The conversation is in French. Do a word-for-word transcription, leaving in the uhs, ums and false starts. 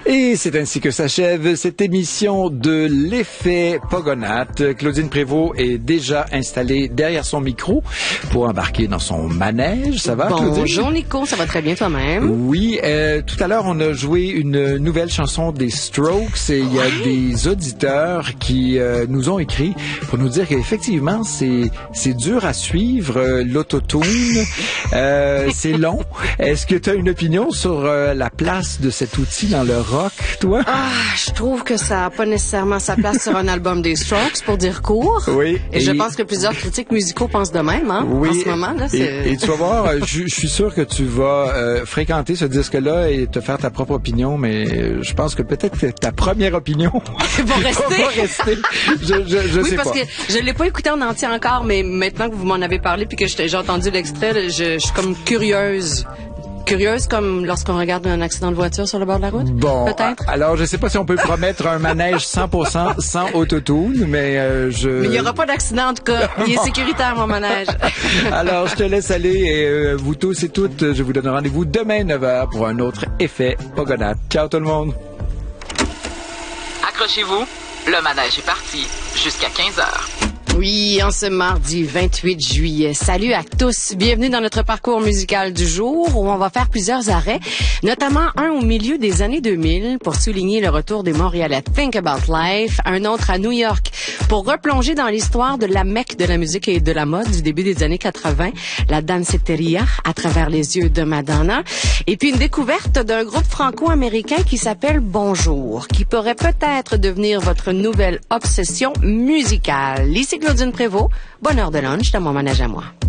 Et c'est ainsi que s'achève cette émission de l'effet Pogonates. Claudine Prévost est déjà installée derrière son micro pour embarquer dans son manège. Ça va, Claudine? Bonjour Nico, ça va très bien toi-même? Oui, euh, tout à l'heure on a joué une nouvelle chanson des Strokes et il y a des auditeurs qui euh, nous ont écrit pour nous dire qu'effectivement c'est c'est dur à suivre euh, l'autotune. Euh, c'est long. Est-ce que tu as une opinion sur euh, la place de cet outil dans le rock, toi? Ah, je trouve que ça n'a pas nécessairement sa place sur un album des Strokes, pour dire court. Oui. Et, et je pense que plusieurs critiques musicaux pensent de même, hein, oui, en ce moment. Là, c'est... Et, et tu vas voir, je, je suis sûr que tu vas euh, fréquenter ce disque-là et te faire ta propre opinion, mais je pense que peut-être que ta première opinion va rester. va rester. Je, je, je oui, sais parce pas. que je l'ai pas écouté en entier encore, mais maintenant que vous m'en avez parlé puis que j'ai entendu l'extrait, je, je suis comme curieuse. Curieuse comme lorsqu'on regarde un accident de voiture sur le bord de la route? Bon, peut-être. Alors, je sais pas si on peut promettre un manège cent pour cent sans autotune, mais euh, je... Mais il n'y aura pas d'accident, en tout cas. Il est sécuritaire, mon manège. Alors, je te laisse aller et euh, vous tous et toutes, je vous donne rendez-vous demain neuf heures pour un autre effet Pogonates. Ciao tout le monde! Accrochez-vous, le manège est parti jusqu'à quinze heures. Oui, en ce mardi vingt-huit juillet. Salut à tous. Bienvenue dans notre parcours musical du jour où on va faire plusieurs arrêts, notamment un au milieu des années deux mille pour souligner le retour des Montréalais Think About Life, un autre à New York pour replonger dans l'histoire de la Mecque de la musique et de la mode du début des années quatre-vingt, la danceteria à travers les yeux de Madonna, et puis une découverte d'un groupe franco-américain qui s'appelle Bonjour, qui pourrait peut-être devenir votre nouvelle obsession musicale. Ici Claudine Prévost, bonne heure de lunch dans mon manège à moi.